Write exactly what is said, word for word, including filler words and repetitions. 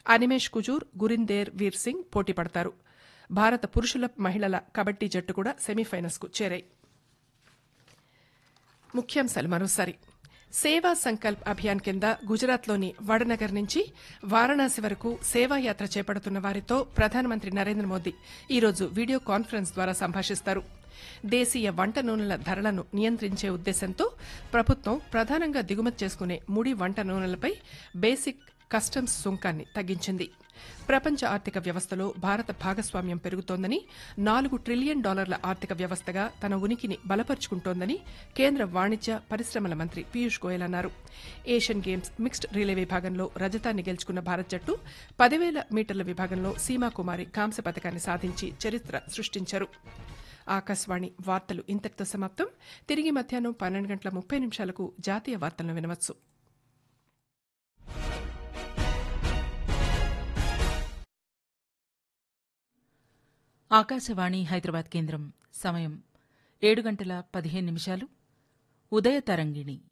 అనిమేష్ కుజూర్ గురిందేర్ వీర్ సింగ్ పోటీ పడతారు. భారత పురుషుల మహిళల కబడ్డీ జట్టు కూడా సెమీఫైనల్స్కు చేరాయి. ముఖ్యాంశాలు మరోసారి. సేవా సంకల్ప్ అభియాన్ కింద గుజరాత్లోని వడనగర్ నుంచి వారణాసి వరకు సేవాయాత్ర చేపడుతున్న వారితో ప్రధానమంత్రి నరేంద్ర మోదీ ఈరోజు వీడియో కాన్ఫరెన్స్ ద్వారా సంభాషిస్తారు. దేశీయ వంట నూనెల ధరలను నియంత్రించే ఉద్దేశంతో ప్రభుత్వం ప్రధానంగా దిగుమతి చేసుకునే ముడి వంట నూనెలపై బేసిక్ కస్టమ్స్ సుంకాన్ని తగ్గించింది. ప్రపంచ ఆర్థిక వ్యవస్థలో భారత భాగస్వామ్యం పెరుగుతోందని, నాలుగు ట్రిలియన్ డాలర్ల ఆర్థిక వ్యవస్థగా తన ఉనికిని బలపరుచుకుంటోందని కేంద్ర వాణిజ్య పరిశ్రమల మంత్రి పీయూష్ గోయల్ అన్నారు. ఏషియన్ గేమ్స్ మిక్స్డ్ రిలే విభాగంలో రజతాన్ని గెలుచుకున్న భారత్ జట్టు పదివేల మీటర్ల విభాగంలో సీమాకుమారి కాంస్య పథకాన్ని సాధించి చరిత్ర సృష్టించారు. ఆకాశవాణి వార్తలు ఇంతటితో సమాప్తం. తిరిగి మధ్యాహ్నం పన్నెండు గంటల ముప్పై నిమిషాలకు జాతీయ వార్తలను వినవచ్చు. ఆకాశవాణి హైదరాబాద్ కేంద్రం. సమయం ఏడు గంటల పదిహేను నిమిషాలు. ఉదయ తరంగిణి